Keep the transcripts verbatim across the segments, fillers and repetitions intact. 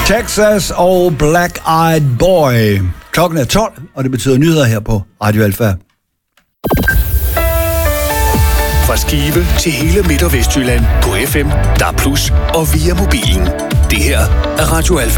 Texas og Black Eyed Boy. Klokken er tolv, og det betyder nyheder her på Radio Alfa. Fra Skive til hele Midt- og Vestjylland på F M, D A B plus og via mobilen. Det her er Radio Alfa.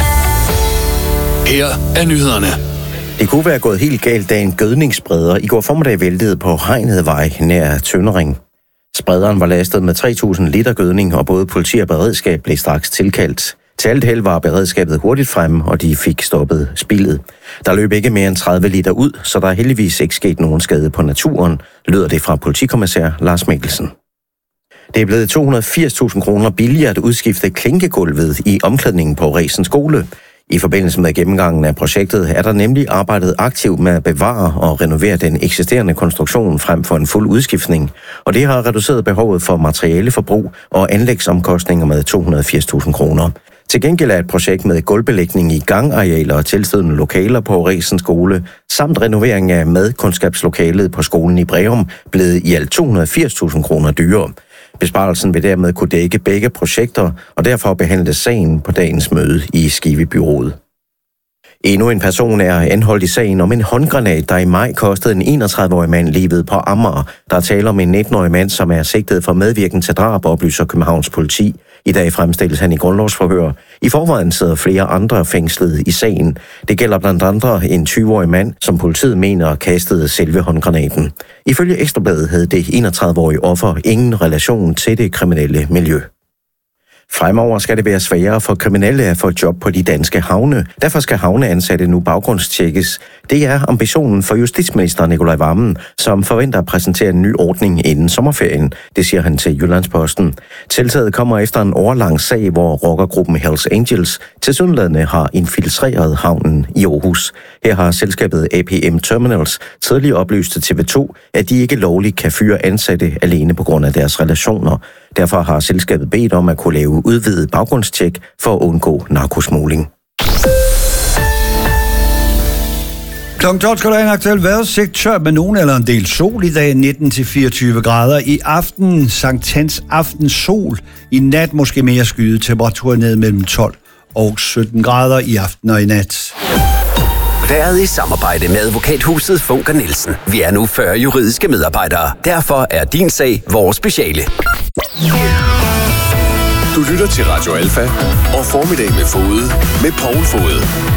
Her er nyhederne. Det kunne være gået helt galt, da en gødningsspreder i går formiddag væltede på Hegnedvej nær Tøndering. Sprederen var lastet med tre tusind liter gødning, og både politi og beredskab blev straks tilkaldt. Til alt held var beredskabet hurtigt fremme, og de fik stoppet spildet. Der løb ikke mere end tredive liter ud, så der er heldigvis ikke sket nogen skade på naturen, lyder det fra politikommissær Lars Mikkelsen. Det er blevet to hundrede og firs tusind kroner billigere at udskifte klinkegulvet i omklædningen på Resen skole. I forbindelse med gennemgangen af projektet er der nemlig arbejdet aktivt med at bevare og renovere den eksisterende konstruktion frem for en fuld udskiftning, og det har reduceret behovet for materialeforbrug og anlægsomkostninger med to hundrede og firs tusind kroner. Til gengæld er et projekt med gulvbelægning i gangarealer og tilstødende lokaler på Resen skole, samt renovering af madkundskabslokalet på skolen i Breum, blevet i alt to hundrede og firs tusind kroner dyrere. Besparelsen vil dermed kunne dække begge projekter, og derfor behandles sagen på dagens møde i Skive-byrådet. Endnu en person er anholdt i sagen om en håndgranat, der i maj kostede en enogtredive-årig mand livet på Amager. Der er tale om en nitten-årig mand, som er sigtet for medvirken til drab, oplyser Københavns politi. I dag fremstilles han i grundlovsforhør. I forvejen sidder flere andre fængslet i sagen. Det gælder blandt andre en tyve-årig mand, som politiet mener kastede selve håndgranaten. Ifølge Ekstra Bladet havde det enogtredive-årige offer ingen relation til det kriminelle miljø. Fremover skal det være sværere for kriminelle at få job på de danske havne. Derfor skal havneansatte nu baggrundstjekkes. Det er ambitionen for justitsminister Nicolai Wammen, som forventer at præsentere en ny ordning inden sommerferien. Det siger han til Jyllandsposten. Tiltaget kommer efter en årelang sag, hvor rockergruppen Hells Angels tilsyneladende har infiltreret havnen i Aarhus. Her har selskabet A P M Terminals tidligere oplyst til T V to, at de ikke lovligt kan fyre ansatte alene på grund af deres relationer. Derfor har selskabet bedt om at kunne lave udvidet baggrundstjek for at undgå narkosmugling. Klokken tolv skal der en aktuel vejrudsigt, tør med nogen eller en del sol i dag, nitten til fireogtyve grader. I aften, Sankt Hans aften sol. I nat måske mere skyet, temperatur ned mellem tolv og sytten grader i aften og i nat. Været i samarbejde med advokathuset Funker Nielsen. Vi er nu fyrre juridiske medarbejdere. Derfor er din sag vores speciale. Du lytter til Radio Alfa og Formiddag med Fode med Poul Fode.